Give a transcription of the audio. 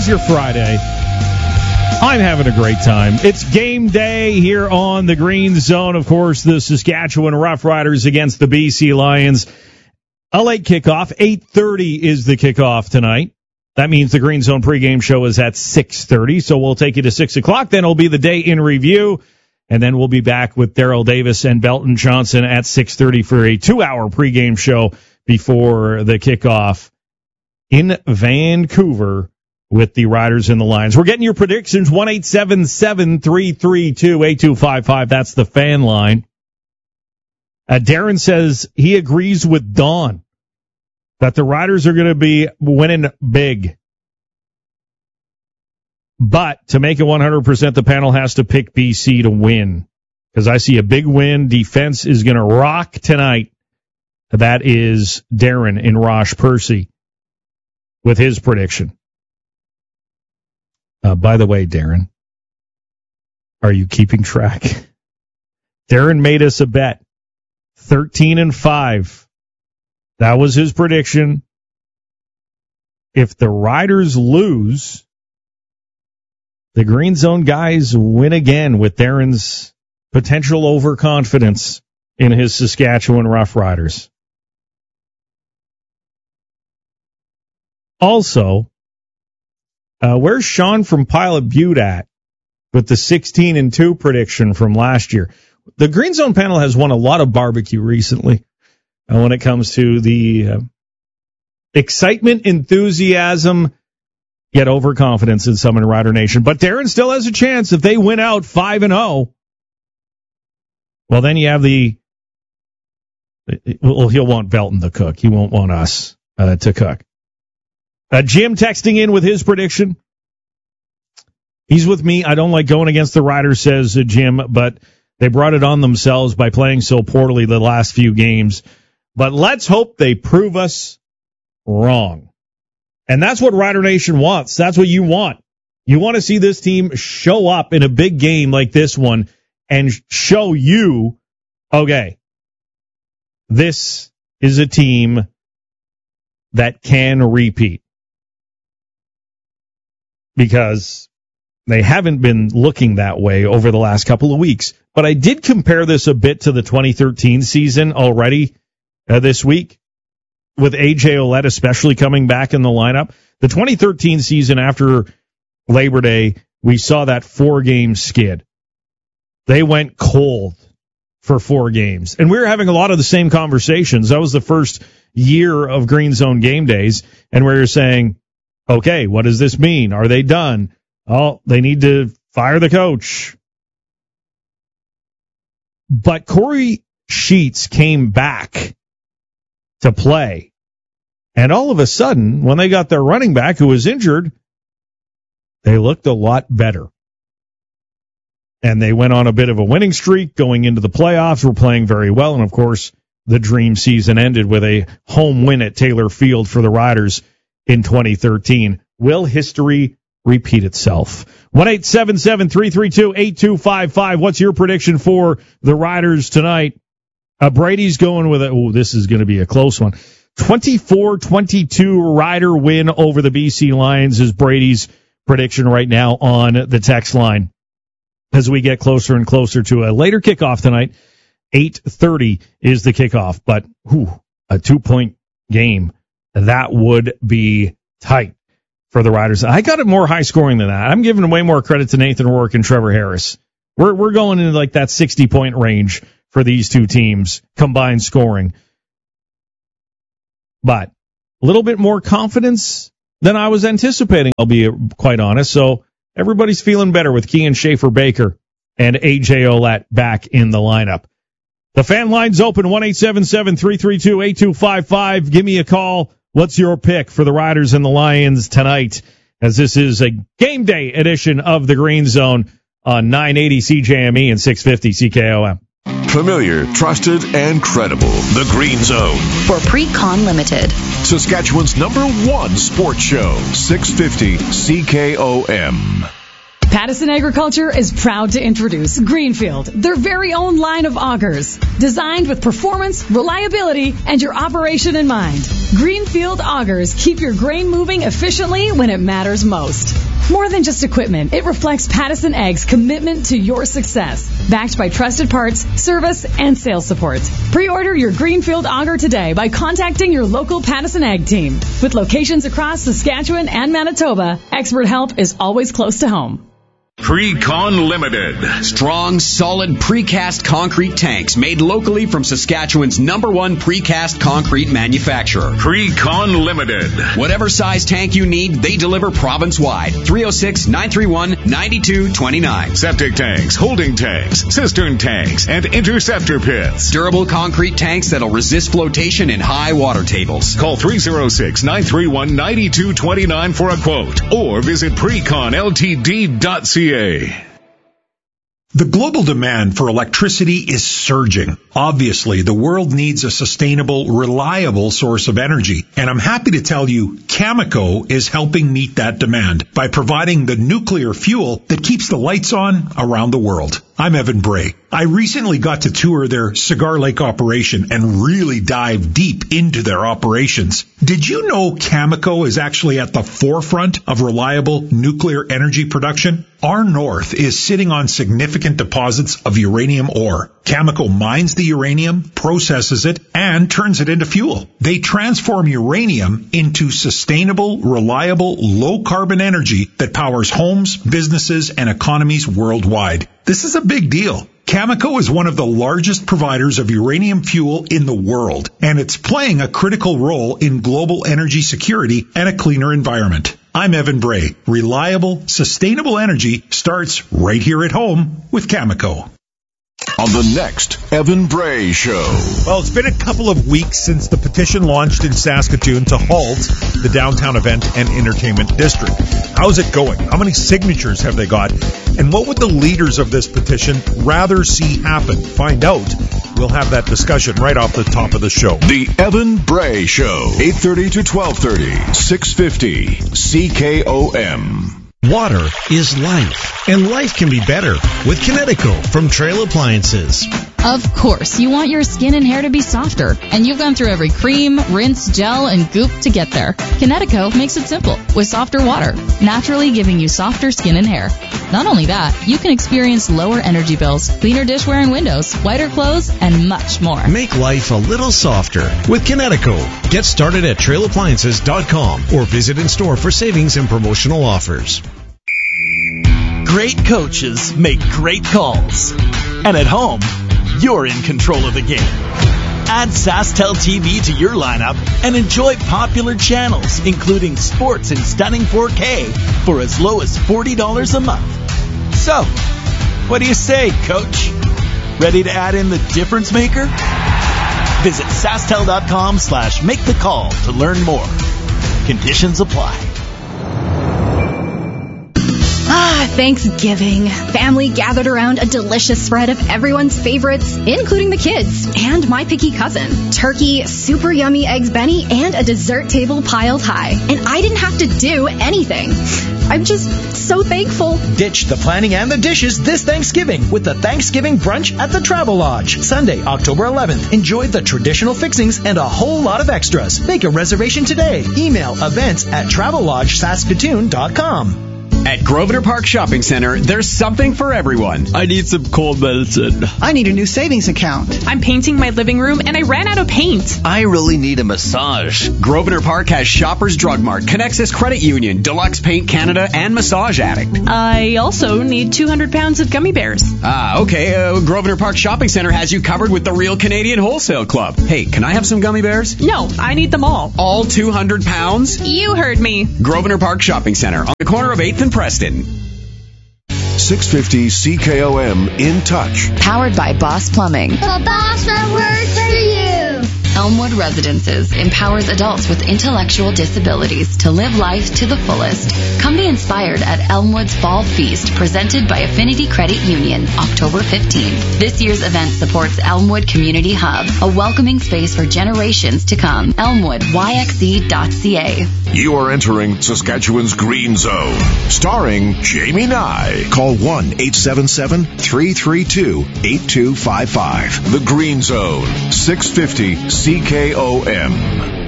your Friday. I'm having a great time. It's game day here on the Green Zone. Of course, the Saskatchewan Roughriders against the BC Lions. A late kickoff. 8:30 is the kickoff tonight. That means the Green Zone pregame show is at 6:30, so we'll take you to 6 o'clock. Then it'll be the day in review, and then we'll be back with Daryl Davis and Belton Johnson at 6:30 for a 2-hour pregame show before the kickoff in Vancouver with the Riders and the Lions. We're getting your predictions, 1-877-332-8255. That's the fan line. Darren says he agrees with Don that the Riders are going to be winning big. But to make it 100%, the panel has to pick BC to win. Because I see a big win. Defense is going to rock tonight. That is Darren in Roche Percy with his prediction. By the way, Darren, are you keeping track? Darren made us a bet. 13-5. That was his prediction. If the Riders lose, the Green Zone guys win again with Darren's potential overconfidence in his Saskatchewan Roughriders. Also, where's Sean from Pilot Butte at with the 16-2 prediction from last year? The Green Zone panel has won a lot of barbecue recently when it comes to the excitement, enthusiasm, yet overconfidence in some in Rider Nation. But Darren still has a chance if they win out 5-0. Well, then you have he'll want Belton to cook. He won't want us to cook. Jim texting in with his prediction. He's with me. I don't like going against the Riders, says Jim, but they brought it on themselves by playing so poorly the last few games. But let's hope they prove us wrong. And that's what Rider Nation wants. That's what you want. You want to see this team show up in a big game like this one and show you, okay, this is a team that can repeat. Because they haven't been looking that way over the last couple of weeks. But I did compare this a bit to the 2013 season already this week, with A.J. Ouellette especially coming back in the lineup. The 2013 season after Labor Day, we saw that 4-game skid. They went cold for 4 games. And we were having a lot of the same conversations. That was the first year of Green Zone game days, and we were saying, okay, what does this mean? Are they done? Oh, they need to fire the coach. But Corey Sheets came back to play. And all of a sudden, when they got their running back who was injured, they looked a lot better. And they went on a bit of a winning streak going into the playoffs. Were playing very well. And, of course, the dream season ended with a home win at Taylor Field for the Riders in 2013. Will history repeat itself? 1-877-332-8255. What's your prediction for the Riders tonight? Brady's going with this is going to be a close one. 24-22 Rider win over the BC Lions is Brady's prediction right now on the text line. As we get closer and closer to a later kickoff tonight, 8:30 is the kickoff. But a 2-point game, that would be tight for the Riders. I got it more high scoring than that. I'm giving way more credit to Nathan Rourke and Trevor Harris. We're going into like that 60-point range for these two teams, combined scoring. But a little bit more confidence than I was anticipating, I'll be quite honest. So everybody's feeling better with Kean Schaefer-Baker and A.J. Ouellette back in the lineup. The fan line's open, 1-877-332-8255. Give me a call. What's your pick for the Riders and the Lions tonight, as this is a game day edition of the Green Zone on 980 CJME and 650 CKOM. Familiar, trusted, and credible. The Green Zone. For Pre-Con Limited. Saskatchewan's #1 sports show, 650 CKOM. Pattison Agriculture is proud to introduce Greenfield, their very own line of augers, designed with performance, reliability, and your operation in mind. Greenfield augers keep your grain moving efficiently when it matters most. More than just equipment, it reflects Pattison Ag's commitment to your success, backed by trusted parts, service, and sales support. Pre-order your Greenfield auger today by contacting your local Pattison Ag team. With locations across Saskatchewan and Manitoba, expert help is always close to home. Pre-Con Limited. Strong, solid precast concrete tanks made locally from Saskatchewan's #1 precast concrete manufacturer. Pre-Con Limited. Whatever size tank you need, they deliver province-wide. 306-931-9229. Septic tanks, holding tanks, cistern tanks, and interceptor pits. Durable concrete tanks that'll resist flotation in high water tables. Call 306-931-9229 for a quote or visit preconltd.ca. The global demand for electricity is surging. Obviously, the world needs a sustainable, reliable source of energy. And I'm happy to tell you, Cameco is helping meet that demand by providing the nuclear fuel that keeps the lights on around the world. I'm Evan Bray. I recently got to tour their Cigar Lake operation and really dive deep into their operations. Did you know Cameco is actually at the forefront of reliable nuclear energy production? Our north is sitting on significant deposits of uranium ore. Cameco mines the uranium, processes it, and turns it into fuel. They transform uranium into sustainable, reliable, low-carbon energy that powers homes, businesses, and economies worldwide. This is a big deal. Cameco is one of the largest providers of uranium fuel in the world, and it's playing a critical role in global energy security and a cleaner environment. I'm Evan Bray. Reliable, sustainable energy starts right here at home with Cameco. On the next Evan Bray Show. Well, it's been a couple of weeks since the petition launched in Saskatoon to halt the downtown event and entertainment district. How's it going? How many signatures have they got? And what would the leaders of this petition rather see happen? Find out. We'll have that discussion right off the top of the show. The Evan Bray Show, 8:30 to 12:30, 650 CKOM. Water is life, and life can be better with Kinetico from Trail Appliances. Of course, you want your skin and hair to be softer, and you've gone through every cream, rinse, gel, and goop to get there. Kinetico makes it simple with softer water, naturally giving you softer skin and hair. Not only that, you can experience lower energy bills, cleaner dishware and windows, whiter clothes, and much more. Make life a little softer with Kinetico. Get started at trailappliances.com or visit in store for savings and promotional offers. Great coaches make great calls. And at home, you're in control of the game. Add SaskTel TV to your lineup and enjoy popular channels, including sports in stunning 4K for as low as $40 a month. So, what do you say, Coach? Ready to add in the difference maker? Visit SaskTel.com/make-the-call to learn more. Conditions apply. Thanksgiving. Family gathered around a delicious spread of everyone's favorites, including the kids and my picky cousin. Turkey, super yummy eggs Benny, and a dessert table piled high. And I didn't have to do anything. I'm just so thankful. Ditch the planning and the dishes this Thanksgiving with the Thanksgiving Brunch at the Travel Lodge. Sunday, October 11th. Enjoy the traditional fixings and a whole lot of extras. Make a reservation today. Email events@travellodgesaskatoon.com. At Grosvenor Park Shopping Center, there's something for everyone. I need some cold medicine. I need a new savings account. I'm painting my living room and I ran out of paint. I really need a massage. Grosvenor Park has Shoppers Drug Mart, Connexus Credit Union, Deluxe Paint Canada, and Massage Addict. I also need 200 pounds of gummy bears. Okay. Grosvenor Park Shopping Center has you covered with the Real Canadian Wholesale Club. Hey, can I have some gummy bears? No, I need them all. All 200 pounds? You heard me. Grosvenor Park Shopping Center on the corner of 8th and Preston. 650 CKOM In Touch. Powered by Boss Plumbing. The boss that works for you. Elmwood Residences empowers adults with intellectual disabilities to live life to the fullest. Come be inspired at Elmwood's Fall Feast, presented by Affinity Credit Union, October 15th. This year's event supports Elmwood Community Hub, a welcoming space for generations to come. ElmwoodYXE.ca. You are entering Saskatchewan's Green Zone, starring Jamie Nye. Call 1-877-332-8255. The Green Zone, 650 CKOM.